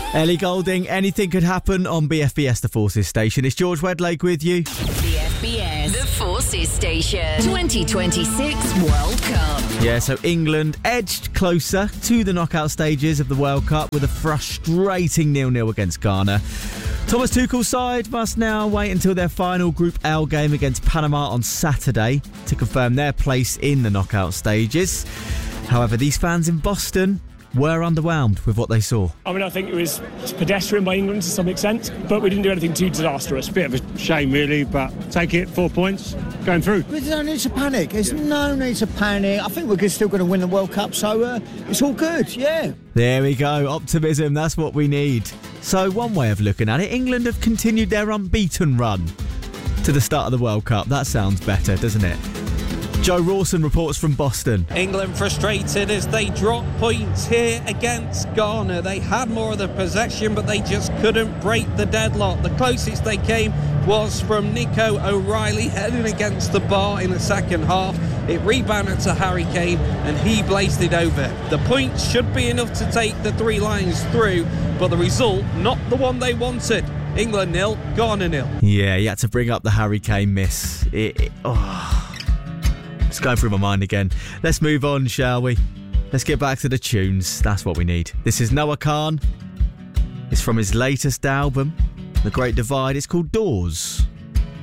Ellie Goulding, anything could happen on BFBS, the Forces Station. It's George Wedlake with you. BFBS, the Forces Station. 2026 World Cup. Yeah, so England edged closer to the knockout stages of the World Cup with a frustrating 0-0 against Ghana. Thomas Tuchel's side must now wait until their final Group L game against Panama on Saturday to confirm their place in the knockout stages. However, these fans in Boston were underwhelmed with what they saw. I mean, I think it was pedestrian by England to some extent, but we didn't do anything too disastrous. Bit of a shame, really, but take it, 4 points, going through. There's no need to panic. There's no need to panic. I think we're still going to win the World Cup, so it's all good, yeah. There we go. Optimism, that's what we need. So one way of looking at it, England have continued their unbeaten run to the start of the World Cup. That sounds better, doesn't it? Joe Rawson reports from Boston. England frustrated as they dropped points here against Ghana. They had more of the possession, but they just couldn't break the deadlock. The closest they came was from Nico O'Reilly heading against the bar in the second half. It rebounded to Harry Kane and he blazed it over. The points should be enough to take the three lions through, but the result, not the one they wanted. England 0, Ghana 0. Yeah, you had to bring up the Harry Kane miss. It's going through my mind again. Let's move on, shall we? Let's get back to the tunes. That's what we need. This is Noah Khan. It's from his latest album, The Great Divide. It's called Doors.